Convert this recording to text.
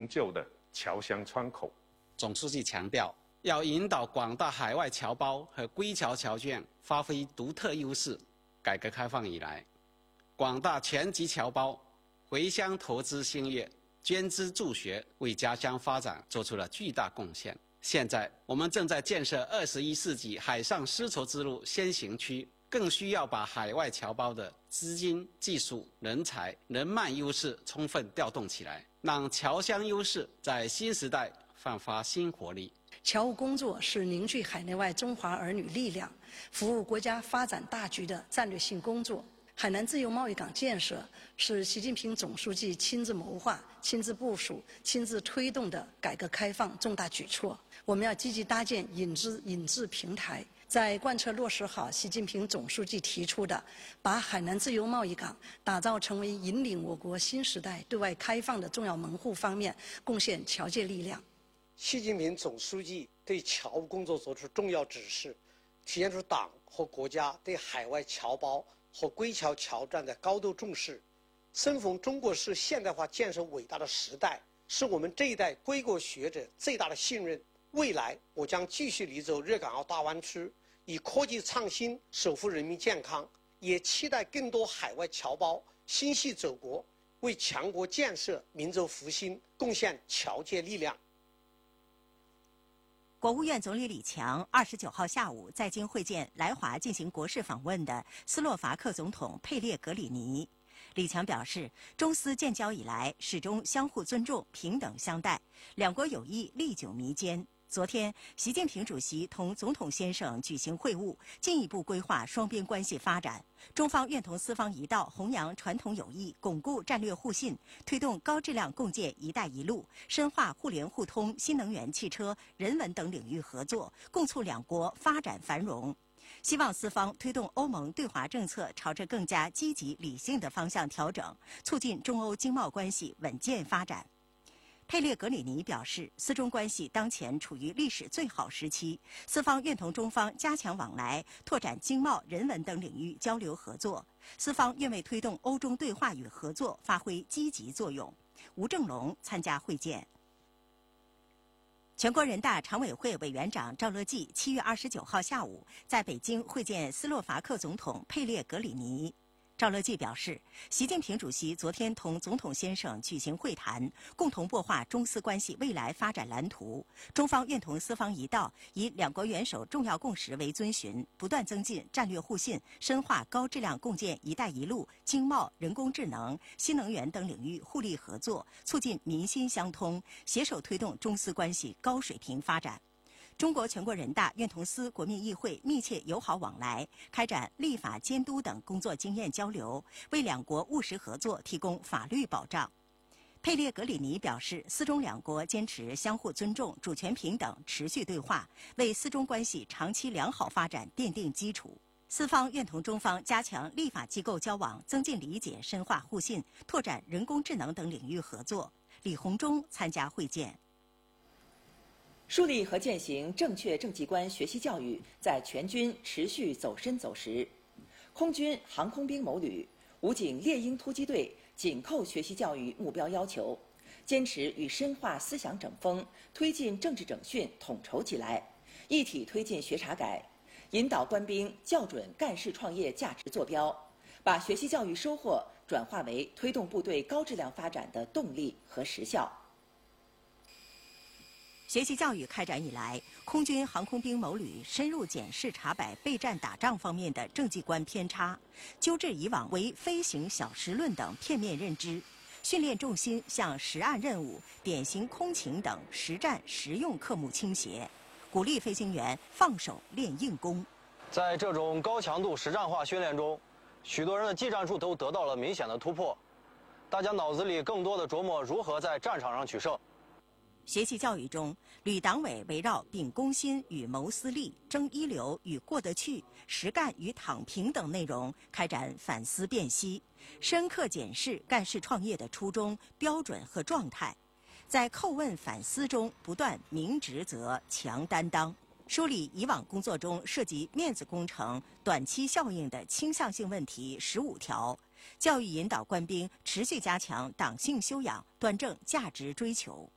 就的侨乡窗口。 总书记强调，要引导广大海外侨胞和归侨侨眷发挥独特优势。改革开放以来，广大全籍侨胞回乡投资兴业，捐资助学，为家乡发展做出了巨大贡献。现在，我们正在建设21世纪海上丝绸之路先行区，更需要把海外侨胞的资金、技术、人才、人脉优势充分调动起来，让侨乡优势在新时代焕发新活力。 侨务工作是凝聚海内外中华儿女力量、服务国家发展大局的战略性工作。海南自由贸易港建设是习近平总书记亲自谋划、亲自部署、亲自推动的改革开放重大举措。我们要积极搭建引资平台，在贯彻落实好习近平总书记提出的把海南自由贸易港打造成为引领我国新时代对外开放的重要门户方面，贡献侨界力量。 习近平总书记对侨务工作作出重要指示，体现出党和国家对海外侨胞和归侨侨眷的高度重视。生逢中国式现代化建设伟大的时代，是我们这一代归国学者最大的信任。未来，我将继续力走粤港澳大湾区，以科技创新守护人民健康，也期待更多海外侨胞心系祖国，为强国建设、民族复兴贡献侨界力量。 国务院总理李强29号下午在京会见来华进行国事访问的斯洛伐克总统佩列格里尼。李强表示，中斯建交以来始终相互尊重、平等相待，两国友谊历久弥坚。昨天，习近平主席同总统先生举行会晤，进一步规划双边关系发展。中方愿同斯方一道弘扬传统友谊，巩固战略互信，推动高质量共建“一带一路”，深化互联互通、新能源汽车、人文等领域合作，共促两国发展繁荣。希望斯方推动欧盟对华政策朝着更加积极理性的方向调整，促进中欧经贸关系稳健发展。佩列格里尼表示，斯中关系当前处于历史最好时期，斯方愿同中方加强往来，拓展经贸、人文等领域交流合作。斯方愿为推动欧中对话与合作发挥积极作用。吴正龙参加会见。全国人大常委会委员长赵乐际7月29号下午在北京会见斯洛伐克总统佩列格里尼。赵乐际表示，习近平主席昨天同总统先生举行会谈，共同擘画中斯关系未来发展蓝图。中方愿同斯方一道，以两国元首重要共识为遵循，不断增进战略互信，深化高质量共建“一带一路”经贸、人工智能、新能源等领域互利合作，促进民心相通，携手推动中斯关系高水平发展。中国全国人大愿同斯国民议会密切友好往来，开展立法监督等工作经验交流，为两国务实合作提供法律保障。佩列格里尼表示，斯中两国坚持相互尊重、主权平等，持续对话，为斯中关系长期良好发展奠定基础。斯方愿同中方加强立法机构交往，增进理解，深化互信，拓展人工智能等领域合作。李鸿忠参加会见。 树立和践行正确政绩观学习教育在全军持续走深走实。空军航空兵某旅、武警猎鹰突击队紧扣学习教育目标要求，坚持与深化思想整风，推进政治整训统筹起来，一体推进学察改，引导官兵校准干事创业价值坐标，把学习教育收获转化为推动部队高质量发展的动力和实效。 学习教育开展以来，空军航空兵某旅深入检视查摆备战打仗方面的政绩观偏差，纠正以往为飞行小时论等片面认知，训练重心向实案任务、典型空勤等实战实用科目倾斜，鼓励飞行员放手练硬功。 在这种高强度实战化训练中，许多人的技战术都得到了明显的突破，大家脑子里更多的琢磨如何在战场上取胜。 学习教育中，旅党委围绕秉公心与谋私利、争一流与过得去、实干与躺平等内容开展反思辨析，深刻检视干事创业的初衷、标准和状态，在叩问反思中不断明职责、强担当，梳理以往工作中涉及面子工程、短期效应的倾向性问题15条，教育引导官兵持续加强党性修养，端正价值追求。